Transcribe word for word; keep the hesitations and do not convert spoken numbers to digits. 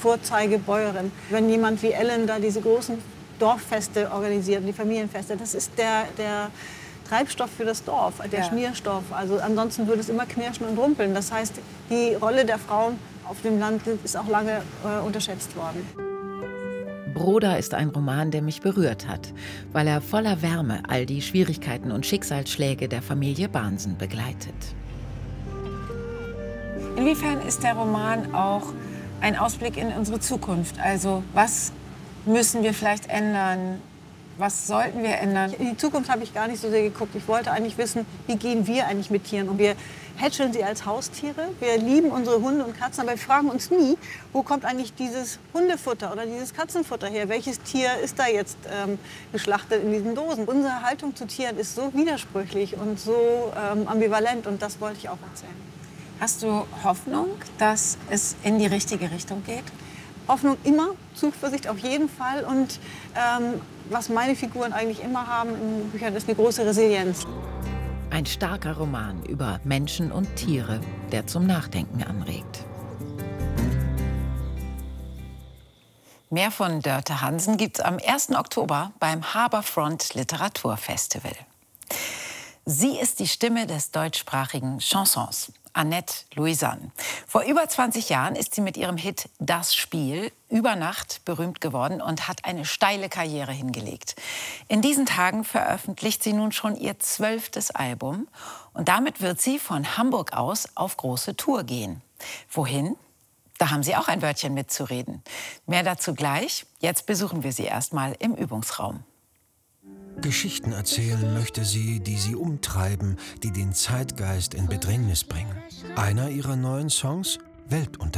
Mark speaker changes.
Speaker 1: Vorzeigebäuerin. Wenn jemand wie Ellen da diese großen Dorffeste organisiert, die Familienfeste, das ist der, der Treibstoff für das Dorf, der
Speaker 2: Ja.
Speaker 1: Schmierstoff. Also ansonsten würde es immer knirschen und rumpeln. Das heißt, die Rolle der Frauen auf dem Land ist auch lange äh, unterschätzt worden.
Speaker 3: Broda ist ein Roman, der mich berührt hat, weil er voller Wärme all die Schwierigkeiten und Schicksalsschläge der Familie Bahnsen begleitet.
Speaker 2: Inwiefern ist der Roman auch ein Ausblick in unsere Zukunft? Also was müssen wir vielleicht ändern? Was sollten wir ändern?
Speaker 1: In die Zukunft habe ich gar nicht so sehr geguckt. Ich wollte eigentlich wissen, wie gehen wir eigentlich mit Tieren um? Wir hätscheln sie als Haustiere. Wir lieben unsere Hunde und Katzen, aber wir fragen uns nie, wo kommt eigentlich dieses Hundefutter oder dieses Katzenfutter her? Welches Tier ist da jetzt ähm, geschlachtet in diesen Dosen? Unsere Haltung zu Tieren ist so widersprüchlich und so ähm, ambivalent und das wollte ich auch erzählen.
Speaker 2: Hast du Hoffnung, dass es in die richtige Richtung geht?
Speaker 1: Hoffnung immer, Zuversicht auf jeden Fall und ähm, was meine Figuren eigentlich immer haben in den Büchern ist eine große Resilienz.
Speaker 3: Ein starker Roman über Menschen und Tiere, der zum Nachdenken anregt.
Speaker 2: Mehr von Dörte Hansen gibt's am ersten Oktober beim Harbourfront Literaturfestival. Sie ist die Stimme des deutschsprachigen Chansons, Annette Louisanne. Vor über zwanzig Jahren ist sie mit ihrem Hit Das Spiel über Nacht berühmt geworden und hat eine steile Karriere hingelegt. In diesen Tagen veröffentlicht sie nun schon ihr zwölftes Album. Und damit wird sie von Hamburg aus auf große Tour gehen. Wohin? Da haben Sie auch ein Wörtchen mitzureden. Mehr dazu gleich. Jetzt besuchen wir sie erstmal im Übungsraum.
Speaker 4: Geschichten erzählen möchte sie, die sie umtreiben, die den Zeitgeist in Bedrängnis bringen. Einer ihrer neuen Songs? Weltuntergang.